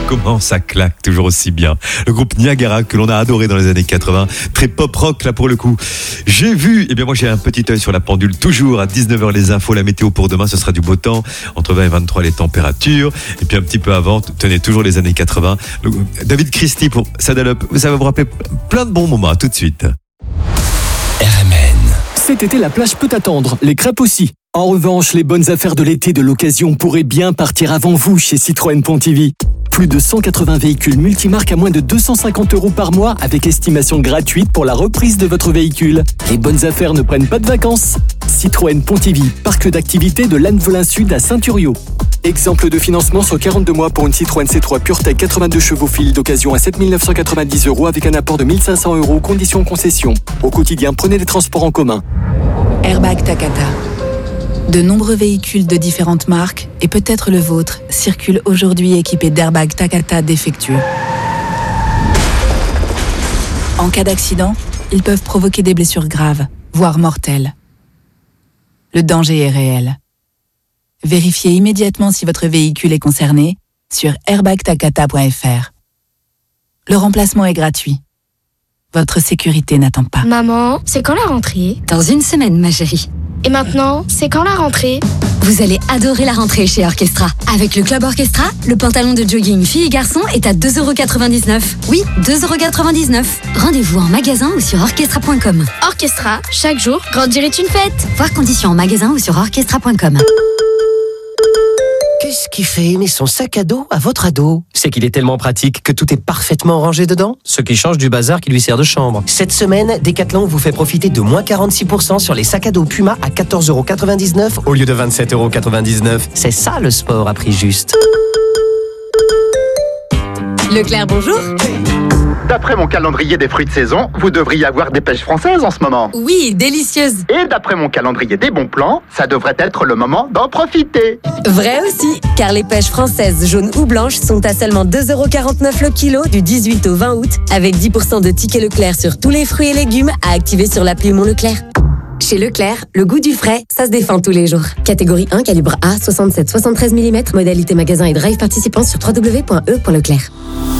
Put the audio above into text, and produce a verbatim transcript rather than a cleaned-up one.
comment ça claque toujours aussi bien. Le groupe Niagara que l'on a adoré dans les années quatre-vingts, très pop rock là pour le coup. J'ai vu, eh bien moi j'ai un petit œil sur la pendule, toujours à dix-neuf heures les infos, la météo pour demain, ce sera du beau temps, entre vingt et vingt-trois les températures, et puis un petit peu avant, tenez toujours les années quatre-vingts. Le, David Christie pour Saddle Up, ça va vous rappeler plein de bons moments, à tout de suite. R M N. Cet été, la plage peut attendre, les crêpes aussi. En revanche, les bonnes affaires de l'été de l'occasion pourraient bien partir avant vous chez Citroën Pontivy. Plus de cent quatre-vingts véhicules multimarques à moins de deux cent cinquante euros par mois avec estimation gratuite pour la reprise de votre véhicule. Les bonnes affaires ne prennent pas de vacances. Citroën Pontivy, parc d'activité de Lannevelin Sud à Saint-Thuriau. Exemple de financement sur quarante-deux mois pour une Citroën C trois PureTech quatre-vingt-deux chevaux fil d'occasion à sept mille neuf cent quatre-vingt-dix euros avec un apport de mille cinq cents euros, conditions concession. Au quotidien, prenez les transports en commun. Airbag Takata. De nombreux véhicules de différentes marques, et peut-être le vôtre, circulent aujourd'hui équipés d'airbags Takata défectueux. En cas d'accident, ils peuvent provoquer des blessures graves, voire mortelles. Le danger est réel. Vérifiez immédiatement si votre véhicule est concerné sur airbag takata point f r. Le remplacement est gratuit. Votre sécurité n'attend pas. Maman, c'est quand la rentrée ? Dans une semaine, ma chérie. Et maintenant, c'est quand la rentrée ? Vous allez adorer la rentrée chez Orchestra. Avec le Club Orchestra, le pantalon de jogging filles et garçons est à deux euros quatre-vingt-dix-neuf. Oui, deux euros quatre-vingt-dix-neuf. Rendez-vous en magasin ou sur orchestra point com. Orchestra, chaque jour, grandir est une fête. Voir conditions en magasin ou sur orchestra point com. Qu'est-ce qui fait aimer son sac à dos à votre ado ? C'est qu'il est tellement pratique que tout est parfaitement rangé dedans, ce qui change du bazar qui lui sert de chambre. Cette semaine, Decathlon vous fait profiter de moins quarante-six pour cent sur les sacs à dos Puma à quatorze euros quatre-vingt-dix-neuf au lieu de vingt-sept euros quatre-vingt-dix-neuf. C'est ça le sport à prix juste. Leclerc, bonjour. D'après mon calendrier des fruits de saison, vous devriez avoir des pêches françaises en ce moment. Oui, délicieuse. Et d'après mon calendrier des bons plans, ça devrait être le moment d'en profiter. Vrai aussi, car les pêches françaises jaunes ou blanches sont à seulement deux euros quarante-neuf le kilo du dix-huit au vingt août, avec dix pour cent de tickets Leclerc sur tous les fruits et légumes à activer sur l'appli Mon Leclerc. Chez Leclerc, le goût du frais, ça se défend tous les jours. Catégorie un, calibre A, soixante-sept soixante-treize millimètres, modalité magasin et drive participant sur w w w point e point leclerc.